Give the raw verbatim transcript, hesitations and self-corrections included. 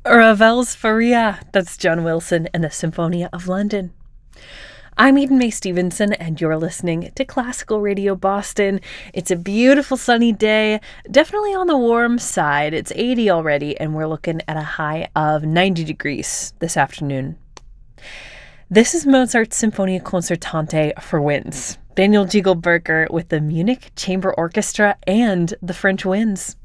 Ravel's Faria. That's John Wilson and the Symphonia of London. I'm Eden May Stevenson, and you're listening to Classical Radio Boston. It's a beautiful sunny day, definitely on the warm side. It's eighty already, and we're looking at a high of ninety degrees this afternoon. This is Mozart's Sinfonia Concertante for winds. Daniel Djigel-Berger with the Munich Chamber Orchestra and the French Winds.